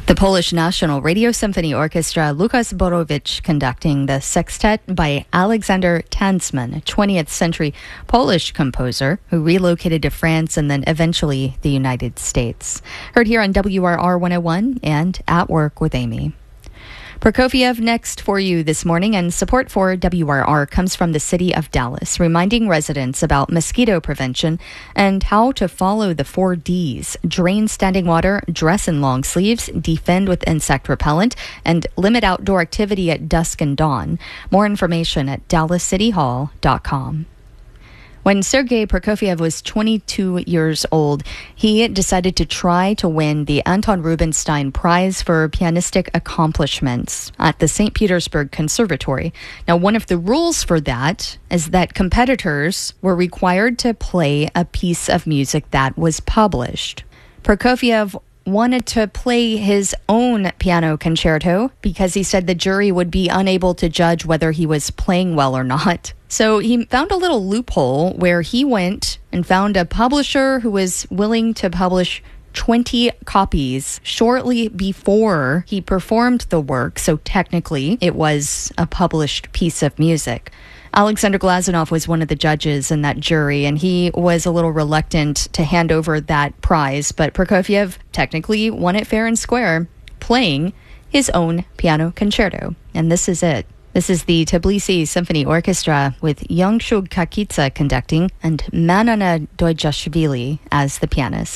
The Polish National Radio Symphony Orchestra, Lukas Borowicz conducting the sextet by Alexander Tansman, a 20th century Polish composer who relocated to France and then eventually the United States. Heard here on WRR 101 and At Work with Amy. Prokofiev next for you this morning, and support for WRR comes from the city of Dallas, reminding residents about mosquito prevention and how to follow the 4 Ds: drain standing water, dress in long sleeves, defend with insect repellent, and limit outdoor activity at dusk and dawn. More information at dallascityhall.com. When Sergei Prokofiev was 22 years old, he decided to try to win the Anton Rubinstein Prize for Pianistic Accomplishments at the St. Petersburg Conservatory. Now, one of the rules for that is that competitors were required to play a piece of music that was published. Prokofiev wanted to play his own piano concerto because he said the jury would be unable to judge whether he was playing well or not. So he found a little loophole where he went and found a publisher who was willing to publish 20 copies shortly before he performed the work. So technically, it was a published piece of music. Alexander Glazunov was one of the judges in that jury, and he was a little reluctant to hand over that prize. But Prokofiev technically won it fair and square, playing his own piano concerto. And this is it. This is the Tbilisi Symphony Orchestra with Yongshug Kakitsa conducting and Manana Dojashvili as the pianist.